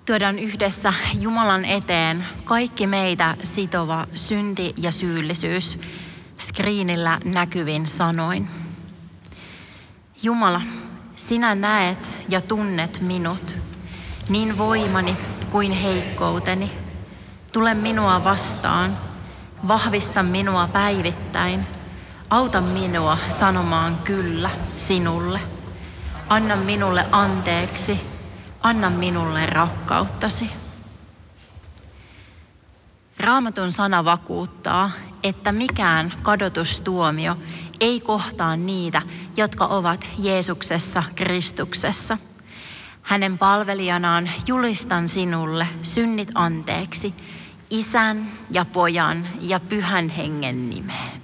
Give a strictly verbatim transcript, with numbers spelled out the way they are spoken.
Tuodaan yhdessä Jumalan eteen kaikki meitä sitova synti ja syyllisyys skriinillä näkyvin sanoin. Jumala, sinä näet ja tunnet minut, niin voimani kuin heikkouteni. Tule minua vastaan, vahvista minua päivittäin, auta minua sanomaan kyllä sinulle. Anna minulle anteeksi, anna minulle rakkauttasi. Raamatun sana vakuuttaa, että mikään kadotustuomio ei kohtaa niitä, jotka ovat Jeesuksessa Kristuksessa. Hänen palvelijanaan julistan sinulle synnit anteeksi, Isän ja Pojan ja Pyhän Hengen nimeen.